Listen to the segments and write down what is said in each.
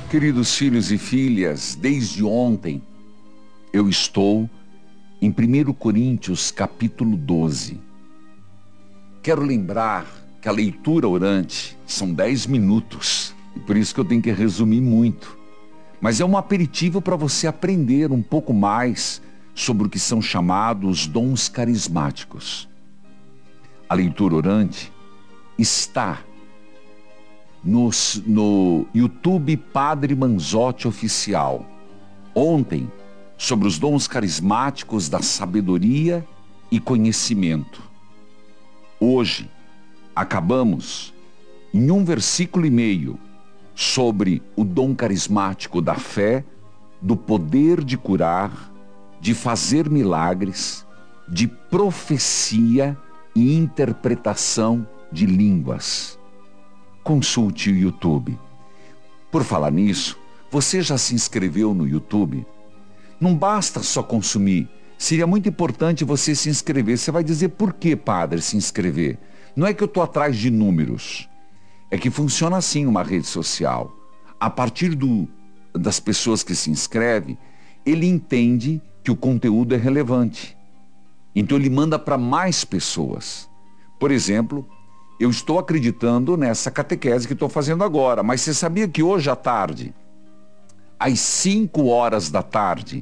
Queridos filhos e filhas, desde ontem eu estou em 1 Coríntios capítulo 12. Quero lembrar que a leitura orante são 10 minutos, e por isso que eu tenho que resumir muito. Mas é um aperitivo para você aprender um pouco mais sobre o que são chamados dons carismáticos. A leitura orante está no YouTube Padre Manzotti Oficial. Ontem, sobre os dons carismáticos da sabedoria e conhecimento. Hoje, acabamos em 1 versículo e meio sobre o dom carismático da fé, do poder de curar, de fazer milagres, de profecia e interpretação de línguas. Consulte o YouTube. Por falar nisso, você já se inscreveu no YouTube? Não basta só consumir. Seria muito importante você se inscrever. Você vai dizer, por que, padre, se inscrever? Não é que eu estou atrás de números. É que funciona assim uma rede social. A partir das pessoas que se inscrevem, ele entende que o conteúdo é relevante. Então ele manda para mais pessoas. Por exemplo, eu estou acreditando nessa catequese que estou fazendo agora, mas você sabia que hoje à tarde, às 5 horas da tarde,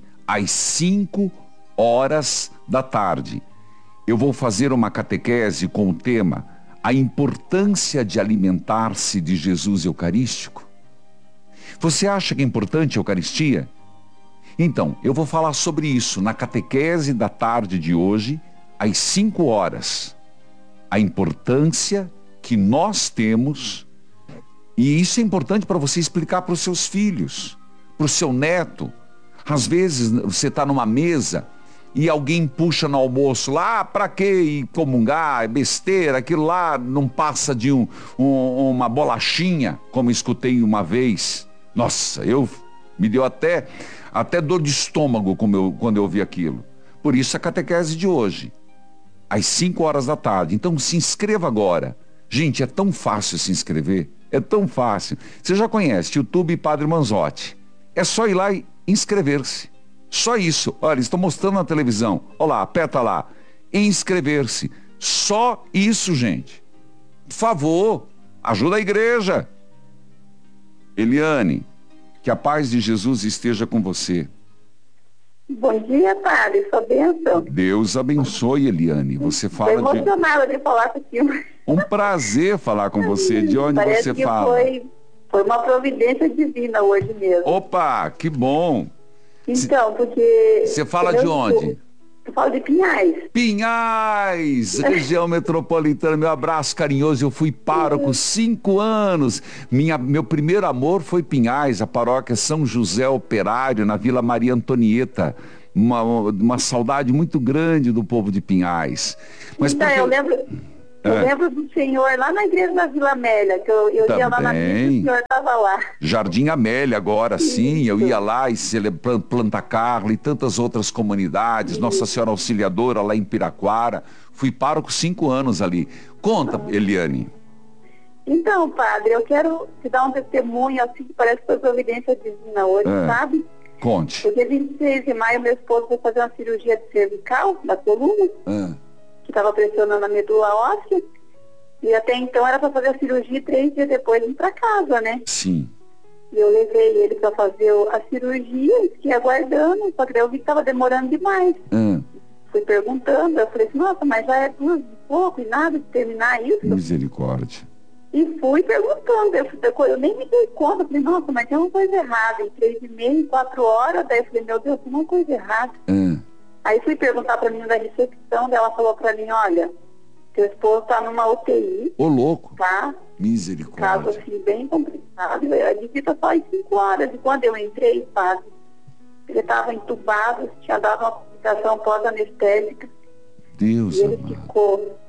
eu vou fazer uma catequese com o tema A Importância de Alimentar-se de Jesus Eucarístico? Você acha que é importante a Eucaristia? Então, eu vou falar sobre isso na catequese da tarde de hoje, às 5 horas. A importância que nós temos, e isso é importante para você explicar para os seus filhos, para o seu neto. Às vezes você está numa mesa e alguém puxa no almoço lá, para que comungar, é besteira, aquilo lá não passa de uma bolachinha, como escutei uma vez. Nossa, me deu até dor de estômago quando eu ouvi aquilo. Por isso a catequese de hoje, às 5 horas da tarde. Então se inscreva agora. Gente, é tão fácil se inscrever. É tão fácil. Você já conhece YouTube Padre Manzotti. É só ir lá e inscrever-se. Só isso. Olha, estou mostrando na televisão. Olha lá, aperta lá. Inscrever-se. Só isso, gente. Por favor, ajuda a igreja. Eliane, que a paz de Jesus esteja com você. Bom dia, padre. Sua bênção. Deus abençoe, Eliane. Você fala Estou emocionada de falar com o senhor. Um prazer falar com você. De onde Parece você que fala? Foi uma providência divina hoje mesmo. Opa, que bom. Então, porque... Você fala de onde? Eu falo de Pinhais. Pinhais, região metropolitana. Meu abraço carinhoso. Eu fui pároco 5 anos. Meu primeiro amor foi Pinhais, a paróquia São José Operário, na Vila Maria Antonieta. Uma saudade muito grande do povo de Pinhais. Mas então, eu lembro do senhor lá na igreja da Vila Amélia, que eu ia lá na missa e o senhor estava lá. Jardim Amélia agora, sim, eu ia lá e Planta Carla e tantas outras comunidades, Nossa Senhora Auxiliadora lá em Piraquara. Fui pároco 5 anos ali. Conta, Eliane. Então, padre, eu quero te dar um testemunho, assim, que parece que foi providência divina hoje, sabe? Conte. Porque 26 de maio, meu esposo foi fazer uma cirurgia de cervical, da coluna. Que estava pressionando a medula óssea, e até então era para fazer a cirurgia e 3 dias depois ir para casa, né? Sim. E eu levei ele para fazer a cirurgia e fiquei aguardando, só que daí eu vi que estava demorando demais. Fui perguntando, eu falei assim, nossa, mas já é 2 e pouco e nada de terminar isso? Misericórdia. E fui perguntando, eu nem me dei conta, eu falei, nossa, mas tem uma coisa errada, em 3h30, 4 horas, daí eu falei, meu Deus, tem uma coisa errada. Aí fui perguntar para a menina da recepção, ela falou para mim, olha, seu esposo está numa UTI. Ô, louco. Tá? Misericórdia. Caso assim, bem complicado. A visita só em 5 horas. E quando eu entrei, padre, ele estava entubado, tinha dado uma complicação pós-anestésica. Deus e ele amado. ficou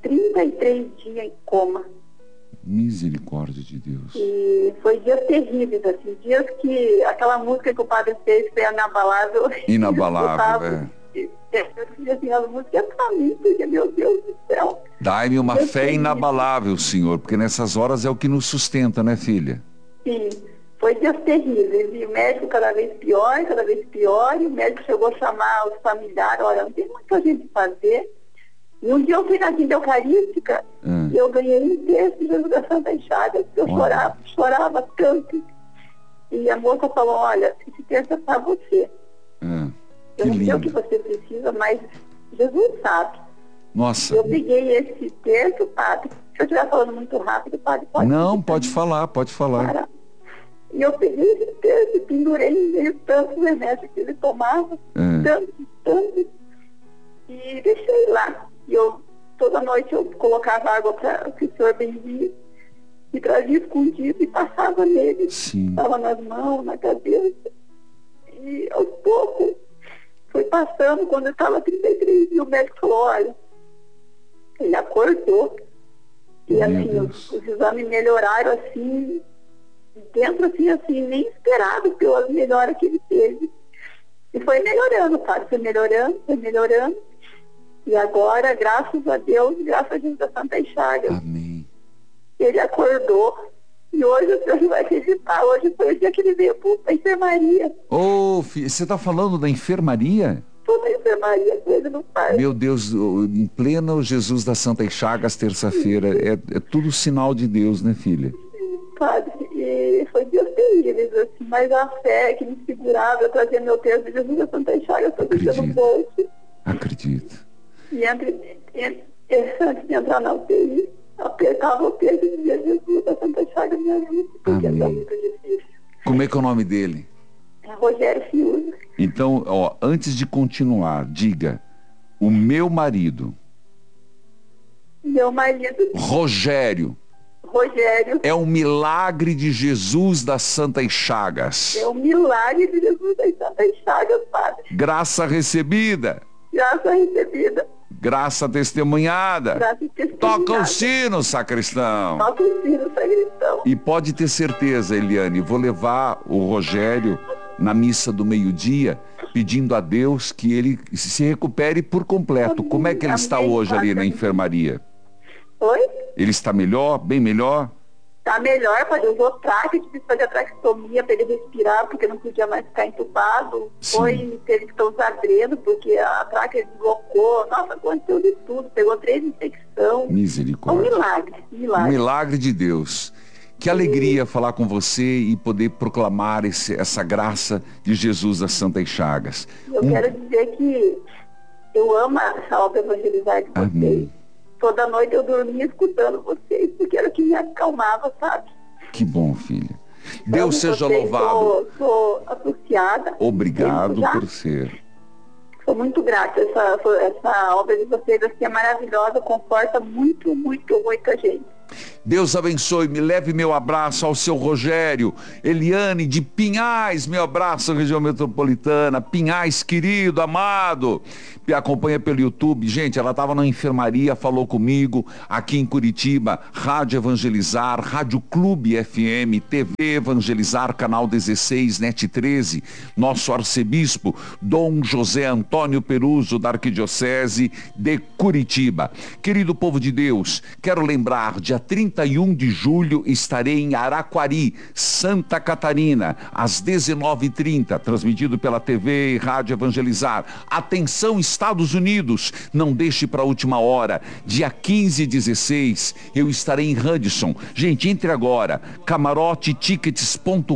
33 dias em coma. Misericórdia de Deus. E foi dias terríveis, assim, dias que aquela música que o padre fez foi inabalável. Inabalável, Eu dizia assim, as músicas pra mim, porque, meu Deus do céu. Dai-me uma fé inabalável, Senhor, porque nessas horas é o que nos sustenta, né, filha? Sim, Foi dias terríveis, e o médico cada vez pior, e o médico chegou a chamar os familiares, olha, não tem muita gente fazer. E um dia eu fui na quinta eucarística e eu ganhei um texto de Jesus da Santa Chagas, porque eu chorava tanto. E a moça falou, olha, esse texto é para você. Eu não sei o que você precisa, mas Jesus sabe. Nossa. Eu peguei esse texto, padre. Se eu estiver falando muito rápido, padre, pode... Não, pode falar. Parar. E eu peguei esse texto e pendurei em meio tantos remédios que ele tomava, tanto, e deixei lá. E eu, toda noite eu colocava água para que o senhor benzia, e trazia escondido e passava nele. Estava nas mãos, na cabeça. E aos poucos foi passando, quando eu estava 33, e o médico falou, olha, ele acordou. E assim, os exames melhoraram assim, dentro assim, nem esperado pela melhora que ele teve. E foi melhorando, padre, foi melhorando. E agora, graças a Deus, graças a Jesus da Santa Chagas. Amém. Ele acordou. E hoje o senhor não vai acreditar. Hoje foi o dia que ele veio para a enfermaria. Você está falando da enfermaria? Estou na enfermaria com ele no parque. Meu Deus, em pleno Jesus da Santa Chagas, terça-feira. É tudo sinal de Deus, né, filha? Sim, padre. E foi dias terríveis, assim. Mas a fé que me segurava, eu trazia meu texto de Jesus da Santa Chagas, todo dia no bolso. Acredito. E antes de entrar na UTI, apertava o peito e dizia, Jesus da Santa Chagas, me ajuda, porque é muito difícil. Como é que é o nome dele? É Rogério Fiuza. Então, antes de continuar, diga, o meu marido. Meu marido. Rogério. É um milagre de Jesus das Santas Chagas. É um milagre de Jesus das Santas Chagas, padre. Graça recebida. Graça recebida. Graça testemunhada. Toca o sino, sacristão. Toca o sino, sacristão. E pode ter certeza, Eliane, vou levar o Rogério na missa do meio-dia, pedindo a Deus que ele se recupere por completo. Amém. Como é que ele está hoje ali na enfermaria? Oi? Ele está melhor? Bem melhor? Está melhor, padre. Usou traque, tive que fazer a traqueostomia para ele respirar, porque não podia mais ficar entubado. Teve que usar dreno, porque a traque deslocou. Nossa, aconteceu de tudo. Pegou 3 infecções. Misericórdia. Um milagre de Deus. Que alegria falar com você e poder proclamar essa graça de Jesus das Santas Chagas. Eu quero dizer que eu amo essa obra evangelizar de vocês. Amém. Toda noite eu dormia escutando vocês, porque era o que me acalmava, sabe? Que bom, filha. Deus seja louvado. Sou associada. Obrigado por ser. Sou muito grata. Essa obra de vocês assim, é maravilhosa, conforta muito, muita gente. Deus abençoe, me leve meu abraço ao seu Rogério. Eliane de Pinhais, meu abraço, região metropolitana. Pinhais, querido, amado. Me acompanha pelo YouTube. Gente, ela estava na enfermaria, falou comigo, aqui em Curitiba, Rádio Evangelizar, Rádio Clube FM, TV Evangelizar, Canal 16, NET 13, nosso arcebispo, Dom José Antônio Peruso, da Arquidiocese de Curitiba. Querido povo de Deus, quero lembrar, dia 31 de julho estarei em Araquari, Santa Catarina, às 19h30, transmitido pela TV e Rádio Evangelizar. Atenção, Estados Unidos, não deixe para a última hora. Dia 15 e 16, eu estarei em Hudson. Gente, entre agora, camarotetickets.com.br,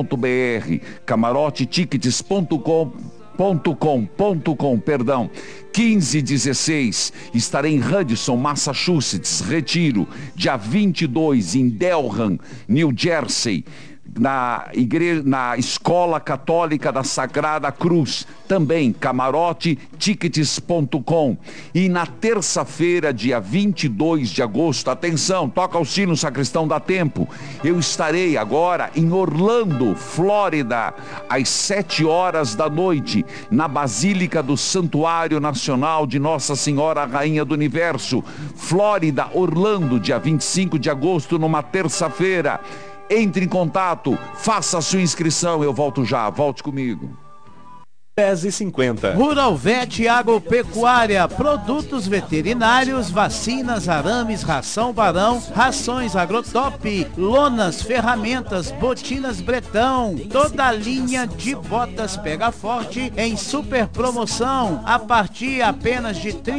camarotetickets.com, perdão. 15 e 16, estarei em Hudson, Massachusetts, Retiro. Dia 22, em Delran, New Jersey, na Escola Católica da Sagrada Cruz, também camarotetickets.com. E na terça-feira, dia 22 de agosto, atenção, toca o sino, sacristão, dá tempo, eu estarei agora em Orlando, Flórida, às 7 horas da noite, na Basílica do Santuário Nacional de Nossa Senhora Rainha do Universo, Flórida, Orlando, dia 25 de agosto, numa terça-feira. Entre em contato, faça a sua inscrição, eu volto já, volte comigo. 10,50. Rural Vet Agropecuária, produtos veterinários, vacinas, arames, ração Barão, rações Agrotop, lonas, ferramentas, botinas Bretão, toda a linha de botas Pega Forte em super promoção, a partir apenas de R$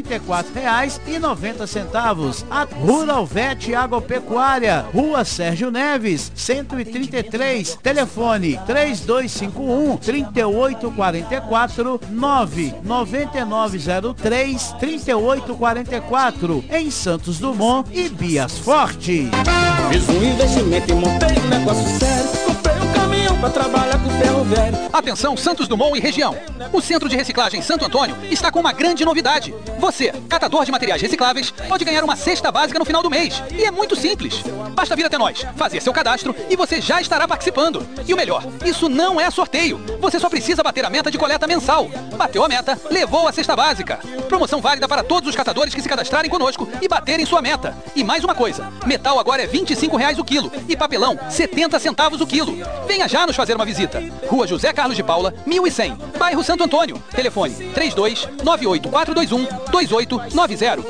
34,90. A Rural Vet Agropecuária, Rua Sérgio Neves, 133, telefone 3251-3844, 99903-3844, em Santos Dumont e Bias Forte. Fiz um investimento e montei um negócio sério. Comprei um caminhão pra trabalhar com ferro velho. Atenção, Santos Dumont e região. O Centro de Reciclagem Santo Antônio está com uma grande novidade. Você, catador de materiais recicláveis, pode ganhar uma cesta básica no final do mês. E é muito simples. Basta vir até nós, fazer seu cadastro e você já estará participando. E o melhor, isso não é sorteio. Você só precisa bater a meta de coleta mensal. Bateu a meta, levou a cesta básica. Promoção válida para todos os catadores que se cadastrarem conosco e baterem sua meta. E mais uma coisa, metal agora é R$ 25,00 o quilo e papelão 70 centavos o quilo. Venha já nos fazer uma visita. Rua José Carlos de Paula, 1100, bairro Santo Antônio. Telefone 32-98421-2890.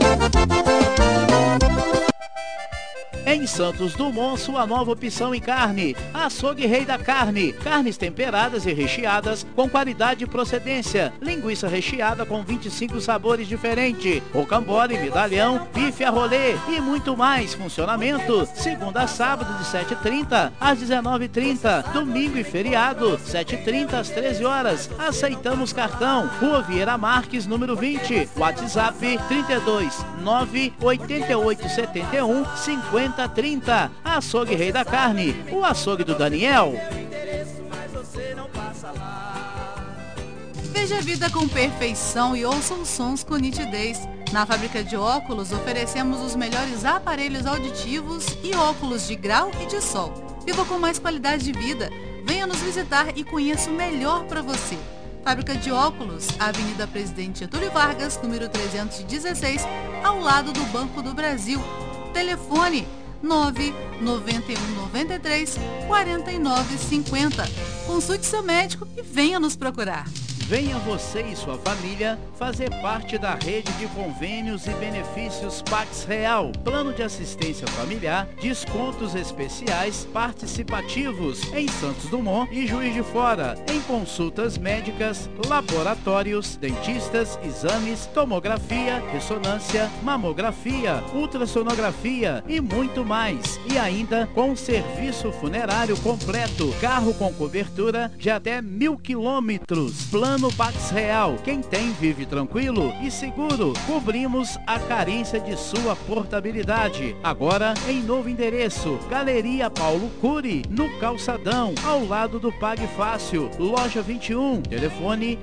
Em Santos Dumont, sua nova opção em carne. Açougue Rei da Carne. Carnes temperadas e recheadas com qualidade e procedência. Linguiça recheada com 25 sabores diferentes. Rocambole, medalhão, bife a rolê e muito mais. Funcionamento segunda a sábado de 7h30 às 19h30. Domingo e feriado, 7h30 às 13 horas. Aceitamos cartão. Rua Vieira Marques, número 20. WhatsApp 32 98871 5030. Açougue Rei da Carne, o açougue do Daniel. Veja a vida com perfeição e ouça os sons com nitidez. Na fábrica de óculos oferecemos os melhores aparelhos auditivos e óculos de grau e de sol. Viva com mais qualidade de vida. Venha nos visitar e conheça o melhor para você. Fábrica de óculos, Avenida Presidente Getúlio Vargas, número 316, ao lado do Banco do Brasil. Telefone 99193-4950. Consulte seu médico e venha nos procurar. Venha você e sua família fazer parte da rede de convênios e benefícios Pax Real. Plano de assistência familiar, descontos especiais participativos em Santos Dumont e Juiz de Fora. Em consultas médicas, laboratórios, dentistas, exames, tomografia, ressonância, mamografia, ultrassonografia e muito mais. E ainda com serviço funerário completo. Carro com cobertura de até 1.000 quilômetros. Plano Pax Real. Quem tem vive tranquilo e seguro. Cobrimos a carência de sua portabilidade. Agora em novo endereço. Galeria Paulo Cury, no Calçadão, ao lado do Pague Fácil. Loja 21. Telefone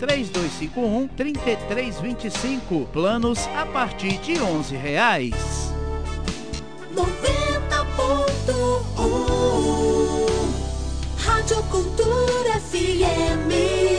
3251-3325. Planos a partir de R$11. 90.1 Rádio Cultura FM.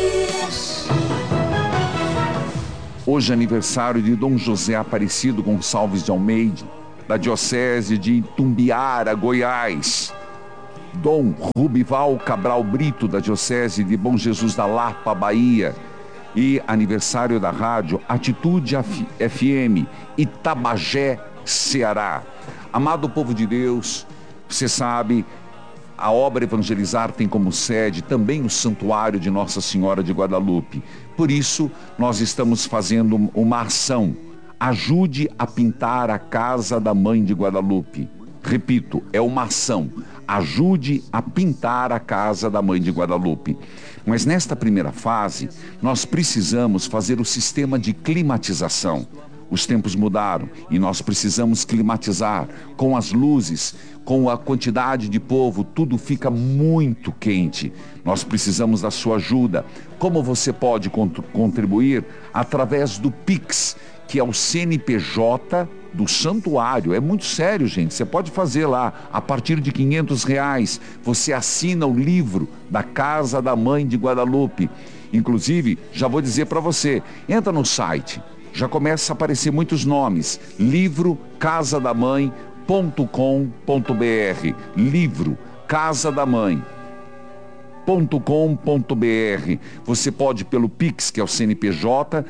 Hoje é aniversário de Dom José Aparecido Gonçalves de Almeida, da Diocese de Itumbiara, Goiás. Dom Rubival Cabral Brito, da Diocese de Bom Jesus da Lapa, Bahia. E aniversário da rádio Atitude FM, Itabagé, Ceará. Amado povo de Deus, você sabe, a obra Evangelizar tem como sede também o Santuário de Nossa Senhora de Guadalupe. Por isso, nós estamos fazendo uma ação. Ajude a pintar a casa da Mãe de Guadalupe. Repito, é uma ação. Ajude a pintar a casa da Mãe de Guadalupe. Mas nesta primeira fase, nós precisamos fazer o sistema de climatização. Os tempos mudaram e nós precisamos climatizar com as luzes, com a quantidade de povo, tudo fica muito quente. Nós precisamos da sua ajuda. Como você pode contribuir? Através do Pix, que é o CNPJ do Santuário. É muito sério, gente. Você pode fazer lá, a partir de R$500, você assina o livro da Casa da Mãe de Guadalupe. Inclusive, já vou dizer para você, entra no site. Já começa a aparecer muitos nomes. Livro Casa da Mãe.com.br. Livro Casa da Mãe. Você pode pelo Pix, que é o CNPJ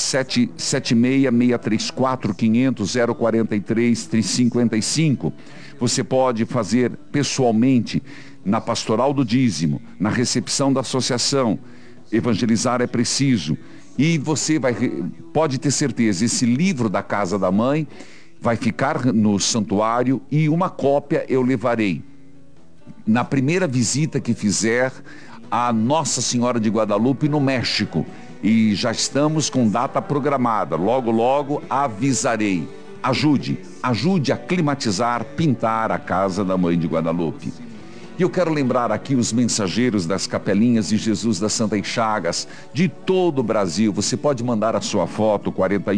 776-634-500-043-355. Você pode fazer pessoalmente na Pastoral do Dízimo, na recepção da associação. Evangelizar é preciso. E você pode ter certeza, esse livro da Casa da Mãe vai ficar no santuário e uma cópia eu levarei na primeira visita que fizer a Nossa Senhora de Guadalupe no México. E já estamos com data programada. Logo, logo avisarei. Ajude a climatizar, pintar a Casa da Mãe de Guadalupe. E eu quero lembrar aqui os mensageiros das capelinhas de Jesus das Santas Chagas de todo o Brasil. Você pode mandar a sua foto,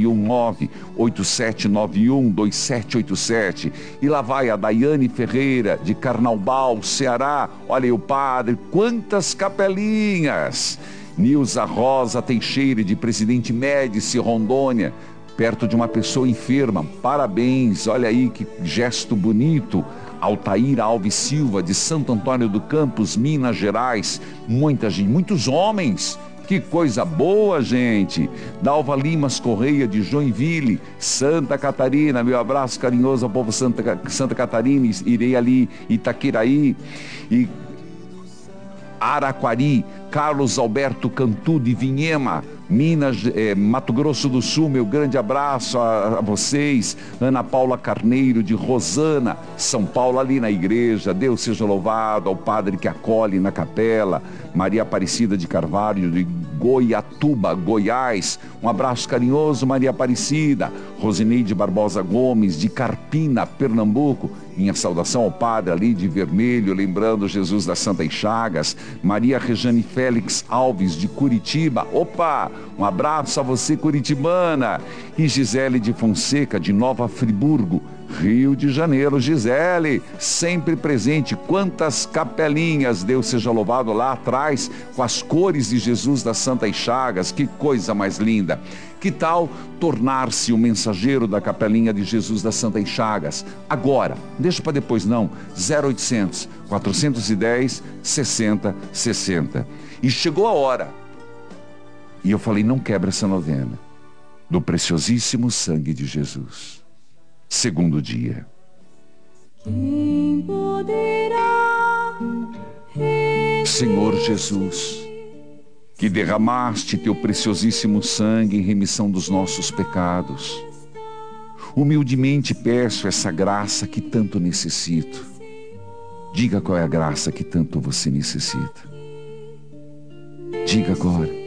419-8791-2787. E lá vai a Daiane Ferreira, de Carnaubal, Ceará. Olha aí o padre, quantas capelinhas! Nilza Rosa Teixeira, de Presidente Médici, Rondônia, perto de uma pessoa enferma. Parabéns, olha aí que gesto bonito. Altair Alves Silva, de Santo Antônio do Campos, Minas Gerais. Muitos homens. Que coisa boa, gente. Dalva Limas Correia, de Joinville, Santa Catarina. Meu abraço carinhoso ao povo Santa Catarina. Irei ali, Itaquiraí e Araquari. Carlos Alberto Cantu, de Vinhema, Mato Grosso do Sul, meu grande abraço a vocês. Ana Paula Carneiro, de Rosana, São Paulo, ali na igreja. Deus seja louvado, ao padre que acolhe na capela. Maria Aparecida de Carvalho, de Goiatuba, Goiás. Um abraço carinhoso, Maria Aparecida. Rosineide Barbosa Gomes, de Carpina, Pernambuco. Minha saudação ao padre ali de vermelho, lembrando Jesus das Santas Chagas. Maria Rejane Félix Alves, de Curitiba. Opa! Um abraço a você, curitibana. E Gisele de Fonseca, de Nova Friburgo, Rio de Janeiro. Gisele, sempre presente. Quantas capelinhas, Deus seja louvado, lá atrás, com as cores de Jesus das Santas Chagas. Que coisa mais linda. Que tal tornar-se o mensageiro da capelinha de Jesus das Santas Chagas? Agora, deixa para depois não, 0800 410 6060. E chegou a hora. E eu falei, não quebra essa novena do preciosíssimo sangue de Jesus. Segundo dia. Senhor Jesus, que derramaste teu preciosíssimo sangue em remissão dos nossos pecados, humildemente peço essa graça que tanto necessito. Diga qual é a graça que tanto você necessita. Diga agora.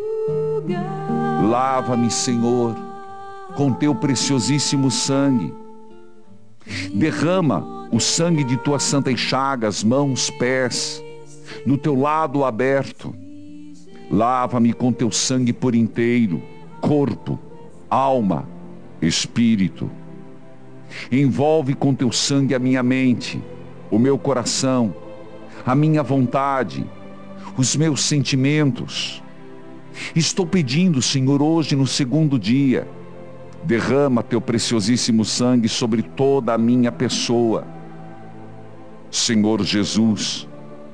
Lava-me, Senhor, com teu preciosíssimo sangue. Derrama o sangue de tuas santas chagas, mãos, pés, no teu lado aberto. Lava-me com teu sangue por inteiro, corpo, alma, espírito. Envolve com teu sangue a minha mente, o meu coração, a minha vontade, os meus sentimentos. Estou pedindo, Senhor, hoje no segundo dia, derrama teu preciosíssimo sangue sobre toda a minha pessoa. Senhor Jesus,